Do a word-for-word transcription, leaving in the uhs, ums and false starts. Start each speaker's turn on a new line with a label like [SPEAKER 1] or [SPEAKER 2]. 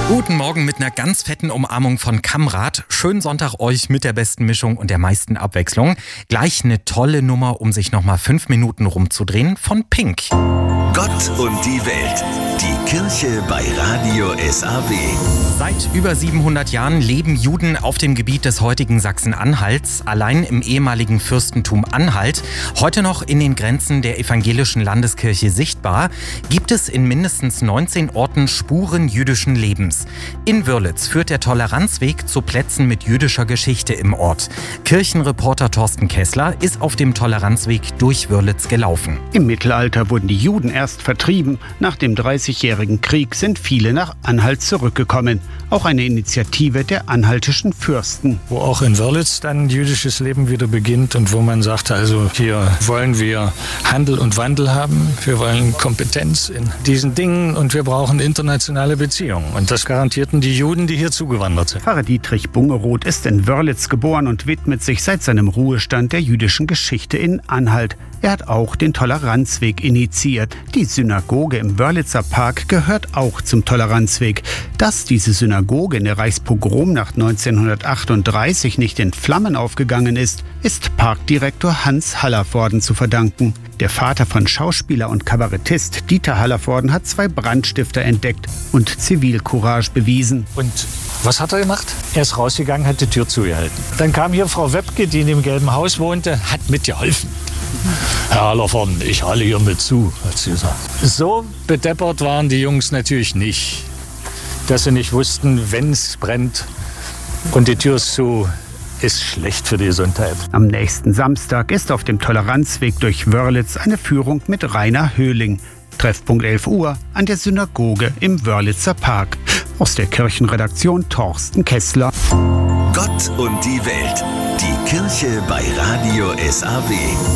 [SPEAKER 1] Guten Morgen mit einer ganz fetten Umarmung von Kamrat. Schönen Sonntag euch mit der besten Mischung und der meisten Abwechslung. Gleich eine tolle Nummer, um sich nochmal fünf Minuten rumzudrehen, von Pink.
[SPEAKER 2] Gott und die Welt. Die Kirche bei Radio S A W.
[SPEAKER 1] Seit über siebenhundert Jahren leben Juden auf dem Gebiet des heutigen Sachsen-Anhalts, allein im ehemaligen Fürstentum Anhalt. Heute noch in den Grenzen der evangelischen Landeskirche sichtbar, gibt es in mindestens neunzehn Orten Spuren jüdischen Lebens. In Wörlitz führt der Toleranzweg zu Plätzen mit jüdischer Geschichte im Ort. Kirchenreporter Thorsten Kessler ist auf dem Toleranzweg durch Wörlitz gelaufen.
[SPEAKER 3] Im Mittelalter wurden die Juden erst vertrieben. Nach dem Dreißigjährigen Krieg sind viele nach Anhalt zurückgekommen. Auch eine Initiative der anhaltischen Fürsten.
[SPEAKER 4] Wo auch in Wörlitz dann jüdisches Leben wieder beginnt und wo man sagt, also hier wollen wir Handel und Wandel haben, wir wollen Kompetenz in diesen Dingen und wir brauchen internationale Beziehungen. Und das garantierten die Juden, die hier zugewandert sind.
[SPEAKER 3] Pfarrer Dietrich Bungeroth ist in Wörlitz geboren und widmet sich seit seinem Ruhestand der jüdischen Geschichte in Anhalt. Er hat auch den Toleranzweg initiiert. Die Synagoge im Wörlitzer Park gehört auch zum Toleranzweg. Dass diese Synagoge in der Reichspogromnacht neunzehnhundertachtunddreißig nicht in Flammen aufgegangen ist, ist Parkdirektor Hans Hallervorden zu verdanken. Der Vater von Schauspieler und Kabarettist Dieter Hallervorden hat zwei Brandstifter entdeckt und Zivilcourage bewiesen.
[SPEAKER 4] Und was hat er gemacht? Er ist rausgegangen, hat die Tür zugehalten. Dann kam hier Frau Webke, die in dem gelben Haus wohnte, hat mitgeholfen. Herr Hallervorden, ich halte hier mit zu, hat sie gesagt. So bedeppert waren die Jungs natürlich nicht, dass sie nicht wussten, wenn es brennt und die Tür ist zu, ist schlecht für die Gesundheit.
[SPEAKER 3] Am nächsten Samstag ist auf dem Toleranzweg durch Wörlitz eine Führung mit Rainer Höhling. Treffpunkt elf Uhr an der Synagoge im Wörlitzer Park. Aus der Kirchenredaktion Thorsten Kessler.
[SPEAKER 2] Gott und die Welt. Die Kirche bei Radio S A W.